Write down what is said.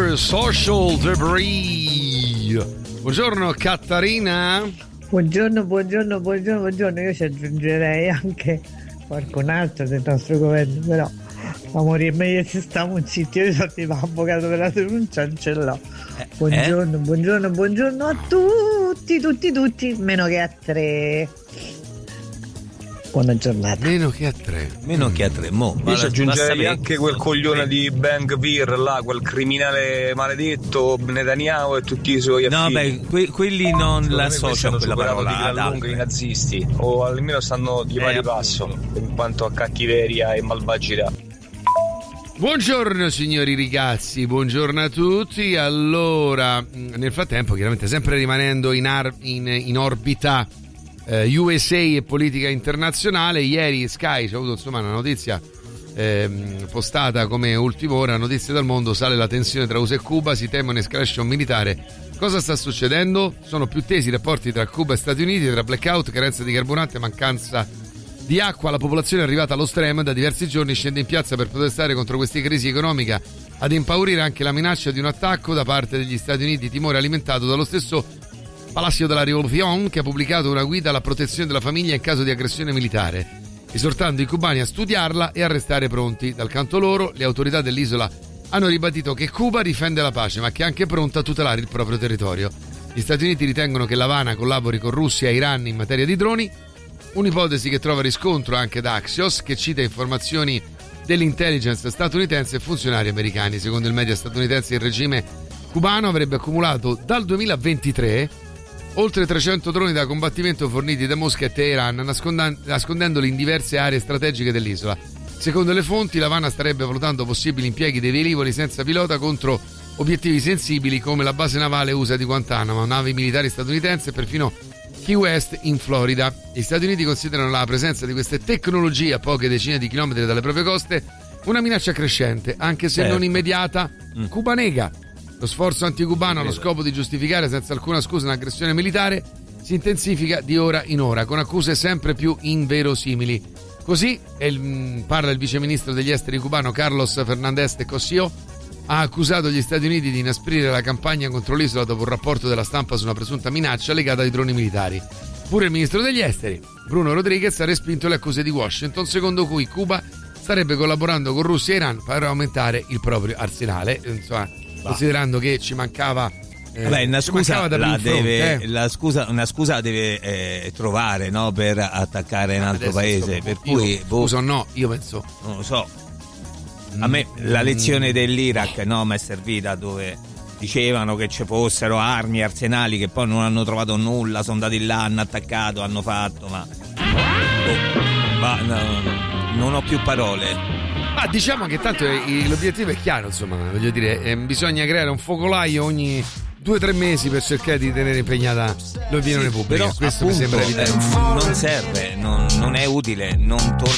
Social Debris. Buongiorno Catarina. Buongiorno. Io ci aggiungerei anche qualcun altro del nostro governo, però amore, è meglio se stiamo zitti. Io sono tipo avvocato per la denuncia, non ce l'ho. Buongiorno a tutti, meno che a 3. Buona giornata. Meno che a 3. Io ci aggiungerei anche quel coglione di Ben Gvir là, quel criminale maledetto Netanyahu e tutti i suoi affini. No, beh, quelli non l'associo a quella parola. Di gran lunga i nazisti, o almeno stanno di pari passo in quanto a cattiveria e malvagità. Buongiorno signori ragazzi, buongiorno a tutti. Allora, nel frattempo, chiaramente sempre rimanendo in orbita USA e politica internazionale, ieri Sky ci ha avuto insomma una notizia postata come ultima ora, notizie dal mondo: sale la tensione tra USA e Cuba, si teme un'escalation militare. Cosa sta succedendo? Sono più tesi i rapporti tra Cuba e Stati Uniti, tra blackout, carenza di carburante, mancanza di acqua. La popolazione è arrivata allo stremo, da diversi giorni scende in piazza per protestare contro questa crisi economica, ad impaurire anche la minaccia di un attacco da parte degli Stati Uniti, timore alimentato dallo stesso Palacio della Revolución, che ha pubblicato una guida alla protezione della famiglia in caso di aggressione militare, esortando i cubani a studiarla e a restare pronti. Dal canto loro, le autorità dell'isola hanno ribadito che Cuba difende la pace, ma che è anche pronta a tutelare il proprio territorio. Gli Stati Uniti ritengono che l'Havana collabori con Russia e Iran in materia di droni, un'ipotesi che trova riscontro anche da Axios, che cita informazioni dell'intelligence statunitense e funzionari americani. Secondo il media statunitense, il regime cubano avrebbe accumulato dal 2023 oltre 300 droni da combattimento forniti da Mosca e Teheran, nascondendoli in diverse aree strategiche dell'isola. Secondo le fonti, l'Havana starebbe valutando possibili impieghi dei velivoli senza pilota contro obiettivi sensibili come la base navale USA di Guantanamo, navi militari statunitensi e perfino Key West in Florida. Gli Stati Uniti considerano la presenza di queste tecnologie a poche decine di chilometri dalle proprie coste una minaccia crescente, anche se non immediata. Cuba nega. Lo sforzo anticubano allo scopo di giustificare senza alcuna scusa un'aggressione militare si intensifica di ora in ora, con accuse sempre più inverosimili. Così parla il viceministro degli esteri cubano Carlos Fernández de Cosío, ha accusato gli Stati Uniti di inasprire la campagna contro l'isola dopo un rapporto della stampa su una presunta minaccia legata ai droni militari. Pure il ministro degli esteri, Bruno Rodriguez, ha respinto le accuse di Washington, secondo cui Cuba starebbe collaborando con Russia e Iran per aumentare il proprio arsenale. Insomma, considerando che ci mancava una scusa una scusa la deve trovare, no, per attaccare un altro paese, per cui io penso, non lo so, a me la lezione dell'Iraq, no, mi è servita, dove dicevano che ci fossero armi, arsenali, che poi non hanno trovato nulla, sono andati là, hanno attaccato, hanno fatto, non ho più parole. Ma diciamo che tanto l'obiettivo è chiaro, insomma, voglio dire, bisogna creare un focolaio ogni 2-3 mesi per cercare di tenere impegnata l'opinione pubblica. Però questo appunto, mi sembra evidente. Non serve, non è utile, non